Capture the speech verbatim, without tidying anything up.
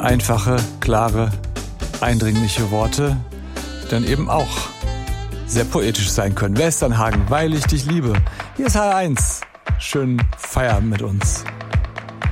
Einfache, klare, eindringliche Worte, die dann eben auch sehr poetisch sein können. Westernhagen, weil ich dich liebe. Hier ist H eins. Schönen Feierabend mit uns.